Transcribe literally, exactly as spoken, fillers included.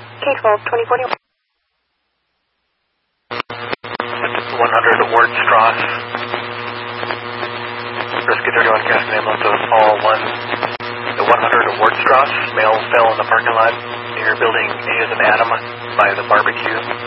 K twelve, twenty forty-one. one hundred Ward Strauss. Rescue thirty-one Cascade ambulance to all one. The one hundred Ward Strauss, male fell in the parking lot near building A as in Adam by the barbecue.